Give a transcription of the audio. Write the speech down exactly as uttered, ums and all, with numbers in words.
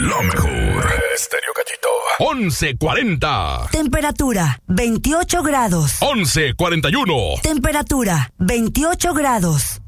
La mejor. Estéreo Gallito. once cuarenta. Temperatura veintiocho grados. once cuarenta y uno. Temperatura veintiocho grados.